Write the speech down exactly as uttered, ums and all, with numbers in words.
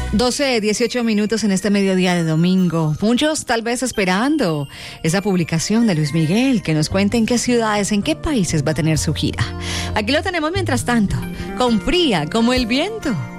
doce, dieciocho minutos en este mediodía de domingo. Muchos tal vez esperando esa publicación de Luis Miguel que nos cuente en qué ciudades, en qué países va a tener su gira. Aquí lo tenemos mientras tanto, con Fría como el viento.